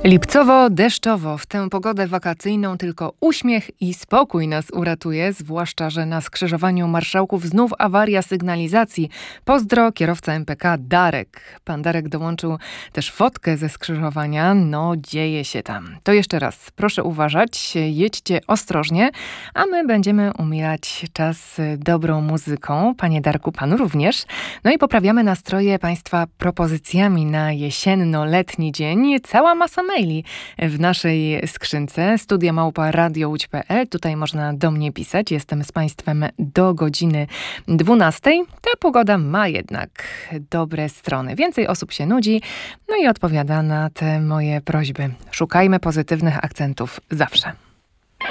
Lipcowo-deszczowo. W tę pogodę wakacyjną tylko uśmiech i spokój nas uratuje, zwłaszcza że na skrzyżowaniu marszałków znów awaria sygnalizacji. Pozdro, kierowca MPK Darek. Pan Darek dołączył też fotkę ze skrzyżowania. No, dzieje się tam. To jeszcze raz, proszę uważać, jedźcie ostrożnie, a my będziemy umilać czas dobrą muzyką. Panie Darku, panu również. No i poprawiamy nastroje państwa propozycjami na jesienno-letni dzień. Cała masa maili w naszej skrzynce studia@radiołódź.pl. Tutaj można do mnie pisać. Jestem z państwem do godziny 12. Ta pogoda ma jednak dobre strony. Więcej osób się nudzi, no i odpowiada na te moje prośby. Szukajmy pozytywnych akcentów zawsze.